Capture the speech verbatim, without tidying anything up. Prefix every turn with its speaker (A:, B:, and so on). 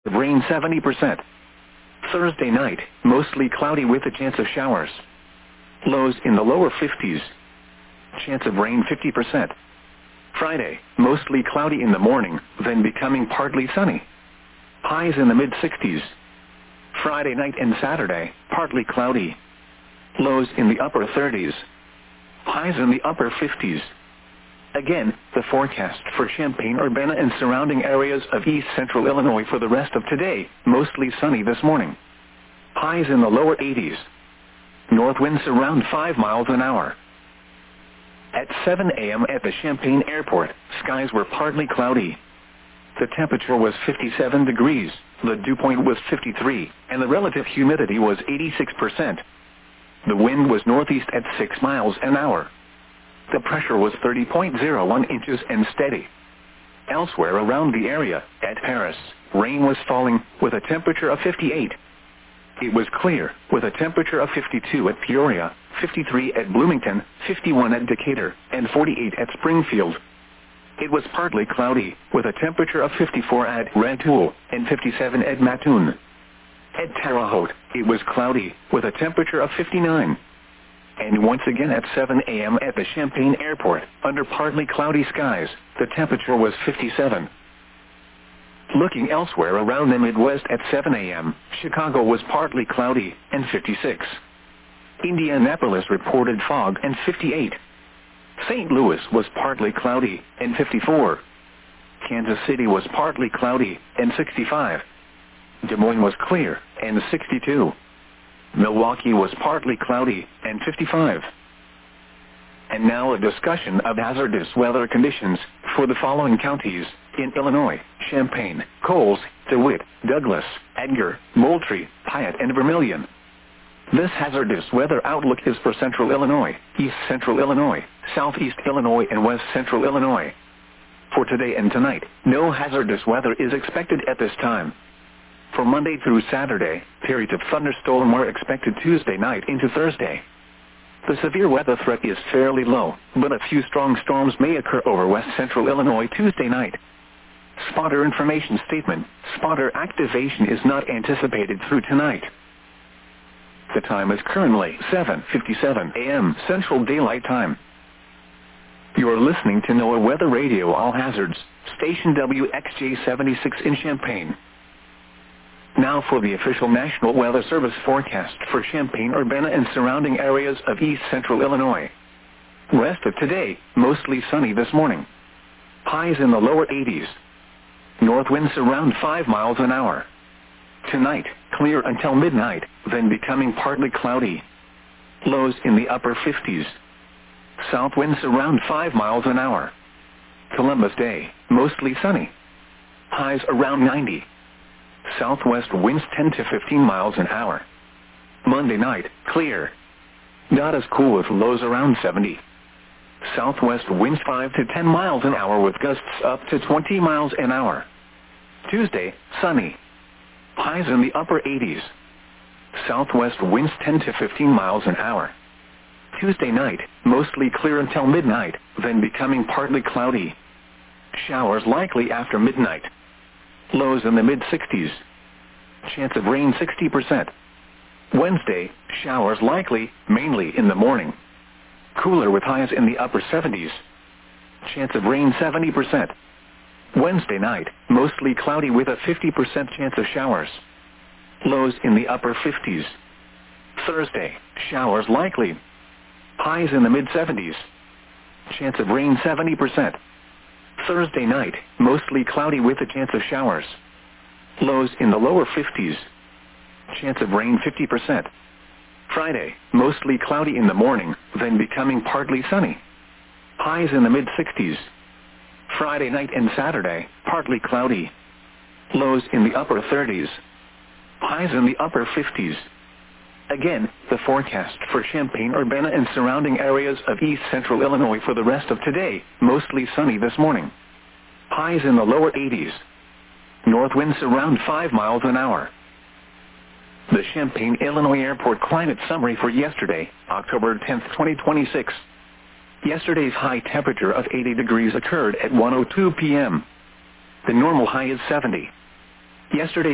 A: Rain seventy percent. Thursday night, mostly cloudy with a chance of showers. Lows in the lower fifties. Chance of rain fifty percent. Friday, mostly cloudy in the morning, then becoming partly sunny. Highs in the mid sixties. Friday night and Saturday, partly cloudy. Lows in the upper thirties. Highs in the upper fifties. Again, the forecast for Champaign-Urbana and surrounding areas of east central Illinois for the rest of today, mostly sunny this morning. Highs in the lower eighties. North winds around five miles an hour. At seven a m at the Champaign Airport, skies were partly cloudy. The temperature was fifty-seven degrees, the dew point was fifty-three, and the relative humidity was eighty-six percent. The wind was northeast at six miles an hour. The pressure was thirty point zero one inches and steady. Elsewhere around the area, at Paris, rain was falling, with a temperature of fifty-eight. It was clear, with a temperature of fifty-two at Peoria, fifty-three at Bloomington, fifty-one at Decatur, and forty-eight at Springfield. It was partly cloudy, with a temperature of fifty-four at Rantoul, and fifty-seven at Mattoon. At Terre Haute, it was cloudy, with a temperature of fifty-nine. And once again at seven a m at the Champaign Airport, under partly cloudy skies, the temperature was fifty-seven. Looking elsewhere around the Midwest at seven a m, Chicago was partly cloudy, and fifty-six. Indianapolis reported fog, and fifty-eight. Saint Louis was partly cloudy, and fifty-four. Kansas City was partly cloudy, and sixty-five. Des Moines was clear, and sixty-two. Milwaukee was partly cloudy, and fifty-five. And now a discussion of hazardous weather conditions for the following counties in Illinois: Champaign, Coles, DeWitt, Douglas, Edgar, Moultrie, Piatt, and Vermilion. This hazardous weather outlook is for central Illinois, east central Illinois, southeast Illinois, and west central Illinois. For today and tonight, no hazardous weather is expected at this time. For Monday through Saturday, periods of thunderstorm are expected Tuesday night into Thursday. The severe weather threat is fairly low, but a few strong storms may occur over west central Illinois Tuesday night. Spotter information statement: spotter activation is not anticipated through tonight. The time is currently seven fifty-seven a m Central Daylight Time. You are listening to NOAA Weather Radio All Hazards, station W X J seventy-six in Champaign. Now for the official National Weather Service forecast for Champaign-Urbana and surrounding areas of east central Illinois. Rest of today, mostly sunny this morning. Highs in the lower eighties. North winds around five miles an hour. Tonight, clear until midnight, then becoming partly cloudy. Lows in the upper fifties. South winds around five miles an hour. Columbus Day, mostly sunny. Highs around ninety. Southwest winds ten to fifteen miles an hour. Monday night, clear. Not as cool with lows around seventy. Southwest winds five to ten miles an hour with gusts up to twenty miles an hour. Tuesday, sunny. Highs in the upper eighties. Southwest winds ten to fifteen miles an hour. Tuesday night, mostly clear until midnight, then becoming partly cloudy. Showers likely after midnight. Lows in the mid sixties. Chance of rain sixty percent. Wednesday, showers likely, mainly in the morning. Cooler with highs in the upper seventies. Chance of rain seventy percent. Wednesday night, mostly cloudy with a fifty percent chance of showers. Lows in the upper fifties. Thursday, showers likely. Highs in the mid seventies. Chance of rain seventy percent. Thursday night, mostly cloudy with a chance of showers. Lows in the lower fifties. Chance of rain fifty percent. Friday, mostly cloudy in the morning, then becoming partly sunny. Highs in the mid sixties. Friday night and Saturday, partly cloudy. Lows in the upper thirties. Highs in the upper fifties. Again, the forecast for Champaign-Urbana and surrounding areas of east central Illinois for the rest of today, mostly sunny this morning. Highs in the lower eighties. North winds around five miles an hour. The Champaign, Illinois Airport climate summary for yesterday, October tenth, twenty twenty-six. Yesterday's high temperature of eighty degrees occurred at one oh two p m The normal high is seventy. Yesterday's